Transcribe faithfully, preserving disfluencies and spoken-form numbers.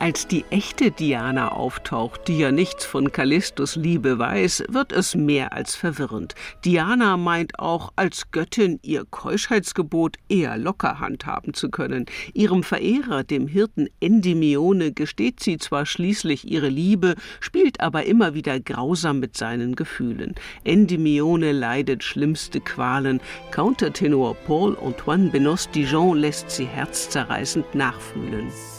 Als die echte Diana auftaucht, die ja nichts von Callistos Liebe weiß, wird es mehr als verwirrend. Diana meint auch, als Göttin ihr Keuschheitsgebot eher locker handhaben zu können. Ihrem Verehrer, dem Hirten Endymione, gesteht sie zwar schließlich ihre Liebe, spielt aber immer wieder grausam mit seinen Gefühlen. Endymione leidet schlimmste Qualen. Countertenor Paul Antoine Benos-Dijon lässt sie herzzerreißend nachfühlen.